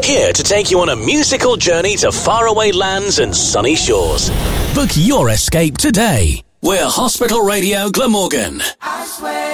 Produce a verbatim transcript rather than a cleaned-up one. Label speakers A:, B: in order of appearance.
A: Here to take you on a musical journey to faraway lands and sunny shores. Book your escape today. We're Hospital Radio Glamorgan. I swear.